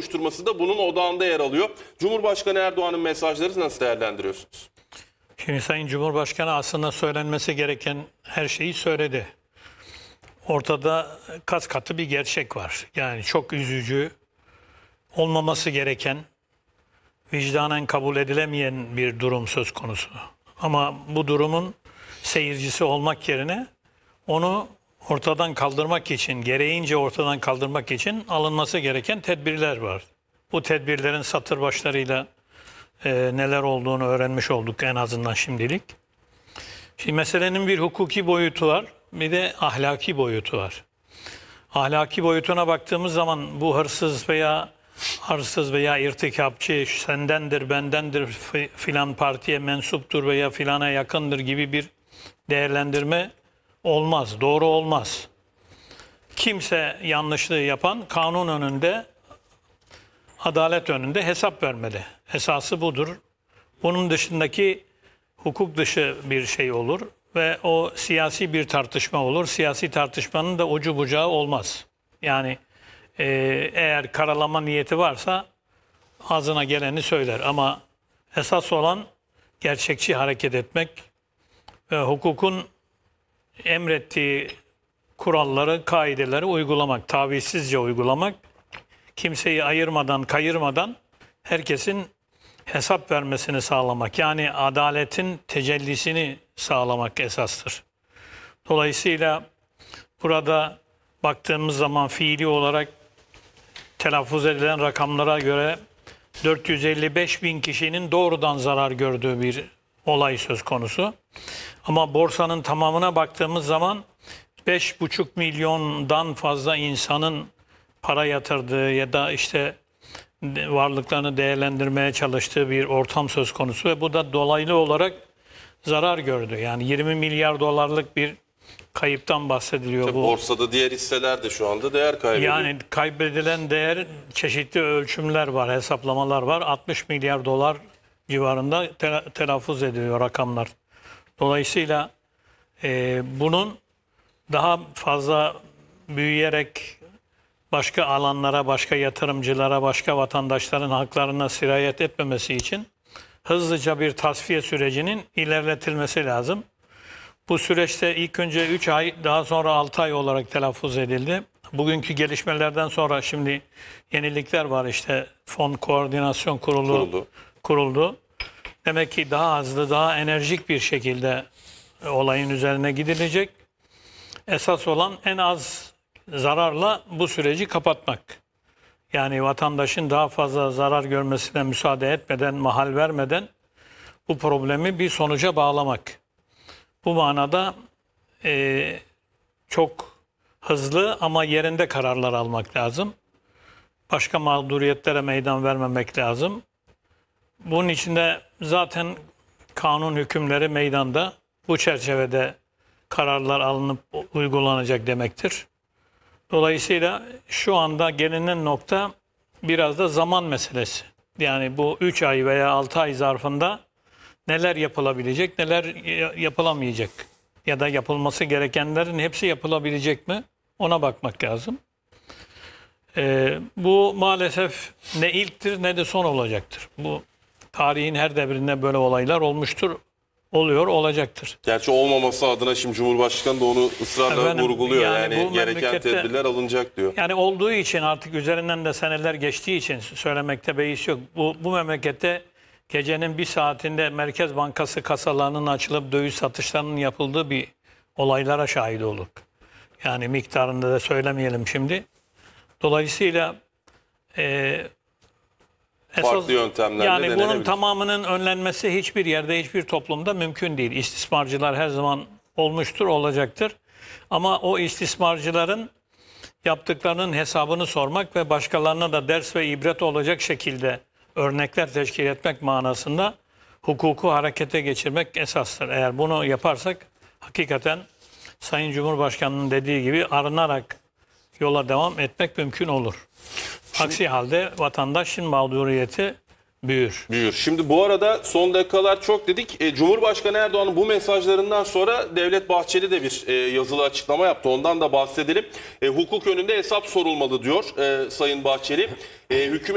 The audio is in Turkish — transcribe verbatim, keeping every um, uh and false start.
oluşturması da bunun odağında yer alıyor. Cumhurbaşkanı Erdoğan'ın mesajları nasıl değerlendiriyorsunuz? Şimdi Sayın Cumhurbaşkanı aslında söylenmesi gereken her şeyi söyledi. Ortada kas katı bir gerçek var. Yani çok üzücü, olmaması gereken, vicdanen kabul edilemeyen bir durum söz konusu. Ama bu durumun seyircisi olmak yerine onu ortadan kaldırmak için, gereğince ortadan kaldırmak için alınması gereken tedbirler var. Bu tedbirlerin satır başlarıyla e, neler olduğunu öğrenmiş olduk en azından şimdilik. Şimdi meselenin bir hukuki boyutu var, bir de ahlaki boyutu var. Ahlaki boyutuna baktığımız zaman bu hırsız veya arsız veya irtikapçı sendendir, bendendir, filan partiye mensuptur veya filana yakındır gibi bir değerlendirme olmaz, doğru olmaz. Kimse yanlışlığı yapan kanun önünde, adalet önünde hesap vermeli. Esası budur. Bunun dışındaki hukuk dışı bir şey olur ve o siyasi bir tartışma olur. Siyasi tartışmanın da ucu bucağı olmaz. Yani e, eğer karalama niyeti varsa ağzına geleni söyler ama esas olan gerçekçi hareket etmek ve hukukun emrettiği kuralları, kaideleri uygulamak, tavizsizce uygulamak, kimseyi ayırmadan, kayırmadan herkesin hesap vermesini sağlamak. Yani adaletin tecellisini sağlamak esastır. Dolayısıyla burada baktığımız zaman fiili olarak telaffuz edilen rakamlara göre dört yüz elli beş bin kişinin doğrudan zarar gördüğü bir olay söz konusu. Ama borsanın tamamına baktığımız zaman beş buçuk milyondan fazla insanın para yatırdığı ya da işte varlıklarını değerlendirmeye çalıştığı bir ortam söz konusu ve bu da dolaylı olarak zarar gördü. Yani yirmi milyar dolarlık bir kayıptan bahsediliyor. Tabii bu. Borsada diğer hisseler de şu anda değer kaybediyor. Yani kaybedilen değer çeşitli ölçümler var, hesaplamalar var. altmış milyar dolar civarında te telaffuz ediliyor rakamlar. Dolayısıyla e, bunun daha fazla büyüyerek başka alanlara, başka yatırımcılara, başka vatandaşların haklarına sirayet etmemesi için hızlıca bir tasfiye sürecinin ilerletilmesi lazım. Bu süreçte ilk önce üç ay, daha sonra altı ay olarak telaffuz edildi. Bugünkü gelişmelerden sonra şimdi yenilikler var, işte Fon Koordinasyon Kurulu Kuruldu. kuruldu. Demek ki daha hızlı, daha enerjik bir şekilde olayın üzerine gidilecek. Esas olan en az zararla bu süreci kapatmak. Yani vatandaşın daha fazla zarar görmesine müsaade etmeden, mahal vermeden bu problemi bir sonuca bağlamak. Bu manada e, çok hızlı ama yerinde kararlar almak lazım. Başka mağduriyetlere meydan vermemek lazım. Bunun içinde zaten kanun hükümleri meydanda, bu çerçevede kararlar alınıp uygulanacak demektir. Dolayısıyla şu anda gelinen nokta biraz da zaman meselesi. Yani bu üç ay veya altı ay zarfında neler yapılabilecek, neler yapılamayacak ya da yapılması gerekenlerin hepsi yapılabilecek mi? Ona bakmak lazım. Ee, bu maalesef ne ilktir ne de son olacaktır. Bu tarihin her devrinde böyle olaylar olmuştur, oluyor, olacaktır. Gerçi olmaması adına şimdi Cumhurbaşkanı da onu ısrarla Efendim, vurguluyor. yani Yani, bu gereken memlekette- tedbirler alınacak diyor. Yani olduğu için artık üzerinden de seneler geçtiği için söylemekte beis yok. Bu, bu memlekette gecenin bir saatinde Merkez Bankası kasalarının açılıp döviz satışlarının yapıldığı bir olaylara şahit olduk. Yani miktarında da söylemeyelim şimdi. Dolayısıyla e, Farklı yöntemlerle yani bunun denenebilir. tamamının önlenmesi hiçbir yerde, hiçbir toplumda mümkün değil. İstismarcılar her zaman olmuştur, olacaktır. Ama o istismarcıların yaptıklarının hesabını sormak ve başkalarına da ders ve ibret olacak şekilde örnekler teşkil etmek manasında hukuku harekete geçirmek esastır. Eğer bunu yaparsak hakikaten Sayın Cumhurbaşkanı'nın dediği gibi arınarak yola devam etmek mümkün olur. Aksi halde vatandaşın mağduriyeti büyür. Büyür. Şimdi bu arada son dakikalar çok dedik. E, Cumhurbaşkanı Erdoğan'ın bu mesajlarından sonra Devlet Bahçeli de bir e, yazılı açıklama yaptı. Ondan da bahsedelim. E, hukuk önünde hesap sorulmalı diyor e, Sayın Bahçeli. E, hükümet